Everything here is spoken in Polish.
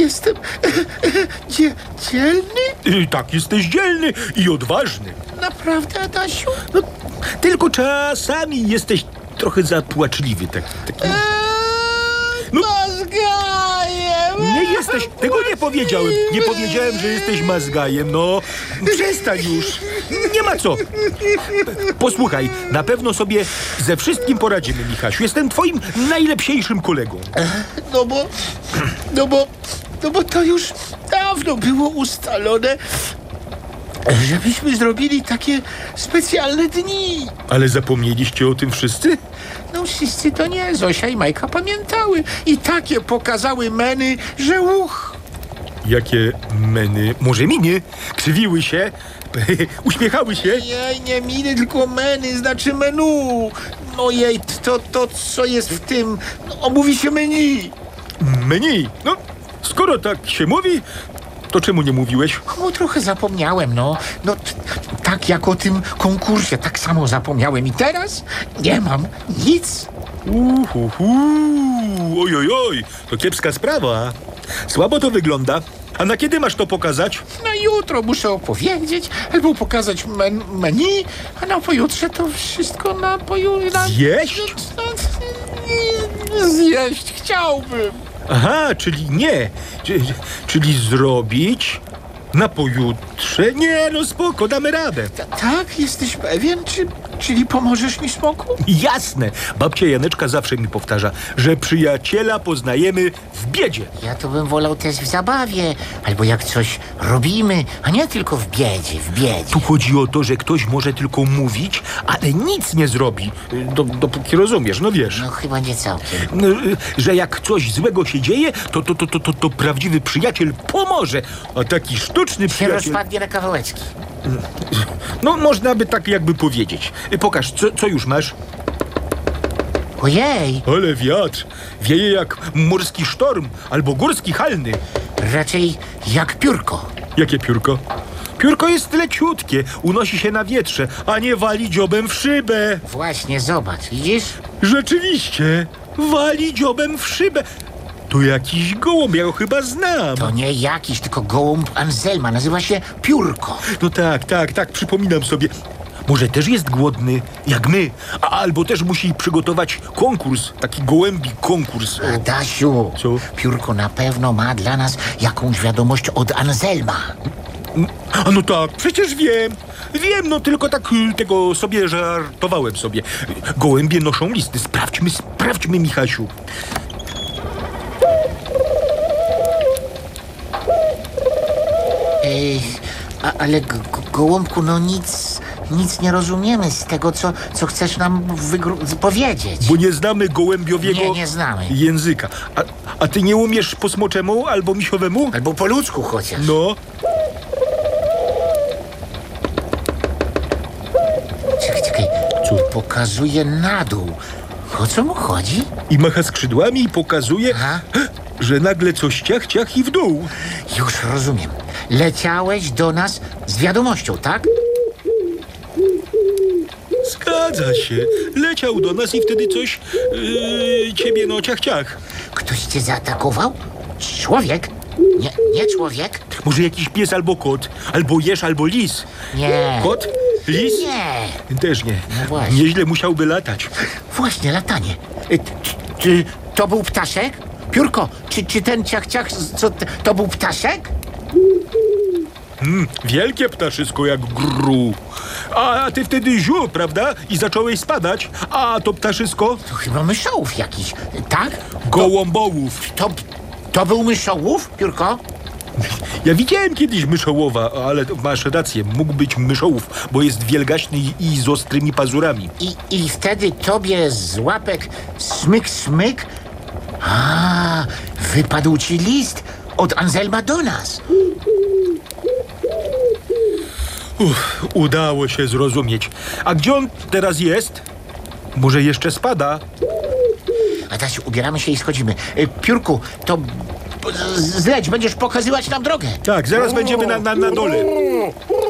jestem dzielny? Tak, jesteś dzielny i odważny. Naprawdę, Adasiu? No, tylko czasami jesteś trochę zapłaczliwy. No. Mazgajem! Nie jesteś, tego nie powiedziałem. Nie powiedziałem, że jesteś mazgajem. No, przestań już. Nie ma co. Posłuchaj, na pewno sobie ze wszystkim poradzimy, Michasiu. Jestem twoim najlepszym kolegą. No bo to już dawno było ustalone, żebyśmy zrobili takie specjalne dni. Ale zapomnieliście o tym wszyscy? No wszyscy to nie, Zosia i Majka pamiętały i takie pokazały meny, że Jakie meny? Może miny? Krzywiły się? Uśmiechały się? Jej, nie miny, tylko meny, znaczy menu. No jej, to co jest w tym, no, mówi się menu. Menu? No, skoro tak się mówi, to czemu nie mówiłeś? O, trochę zapomniałem, no. Tak jak o tym konkursie, tak samo zapomniałem i teraz nie mam nic. Oj, to kiepska sprawa. Słabo to wygląda. A na kiedy masz to pokazać? Na jutro muszę opowiedzieć albo pokazać menu, a na pojutrze to wszystko na Zjeść? Zjeść chciałbym. Aha, czyli nie. Czyli zrobić na pojutrze? Nie, no spoko, damy radę. Tak? Jesteś pewien? Czyli pomożesz mi, Smoku? Jasne. Babcia Janeczka zawsze mi powtarza, że przyjaciela poznajemy w biedzie. Ja to bym wolał też w zabawie, albo jak coś robimy, a nie tylko w biedzie. Tu chodzi o to, że ktoś może tylko mówić, ale nic nie zrobi. Dopóki rozumiesz, no wiesz. No chyba nie całkiem. Że jak coś złego się dzieje, to prawdziwy przyjaciel pomoże. A taki sztuczny Się przyjaciel... rozpadnie na kawałeczki. No, można by tak jakby powiedzieć. Pokaż, co już masz? Ojej, Ale wiatr. Wieje jak morski sztorm albo górski halny. raczej jak piórko. Jakie piórko? Piórko jest leciutkie, unosi się na wietrze, a nie wali dziobem w szybę. Właśnie, zobacz, widzisz? Rzeczywiście, wali dziobem w szybę. To jakiś gołąb, ja go chyba znam. To nie jakiś, tylko gołąb Anselma, nazywa się piórko. No tak, przypominam sobie. Może też jest głodny, jak my, albo też musi przygotować konkurs, taki gołębi konkurs. Adasiu, Co? piórko na pewno ma dla nas jakąś wiadomość od Anselma. A no tak, przecież wiem, no tylko tak tego sobie żartowałem sobie. Gołębie noszą listy, sprawdźmy, Michasiu. Ale gołąbku, no nic nie rozumiemy z tego, co chcesz nam powiedzieć. Bo nie znamy gołębiowiego Nie znamy. języka. A ty nie umiesz po smoczemu albo misiowemu? Albo po ludzku chociaż. No. Czekaj. Co? Pokazuje na dół. O co mu chodzi? I macha skrzydłami i pokazuje, Aha. że nagle coś ciach i w dół. Już rozumiem. Leciałeś do nas z wiadomością, tak? Zgadza się. Leciał do nas i wtedy coś ciebie no ciach. Ktoś cię zaatakował? Człowiek? Nie człowiek? Może jakiś pies albo kot, albo jeż, albo lis. Nie. Kot? Lis? Nie. Też nie. No właśnie. Nieźle musiałby latać. Właśnie, latanie. To był ptaszek? Piórko, czy ten ciach, to był ptaszek? Wielkie ptaszysko jak gru. A ty wtedy ziu, prawda? I zacząłeś spadać. A to ptaszysko? To chyba myszołów jakiś, tak? Gołąbołów. To był myszołów, Piórko? Ja widziałem kiedyś myszołowa, ale masz rację, mógł być myszołów, bo jest wielgaśny i z ostrymi pazurami. I wtedy tobie z łapek smyk. A, wypadł ci list od Anselma do nas. Udało się zrozumieć. A gdzie on teraz jest? Może jeszcze spada? Adasiu, ubieramy się i schodzimy. Piórku, to zleć, będziesz pokazywać nam drogę. Tak, zaraz będziemy na dole.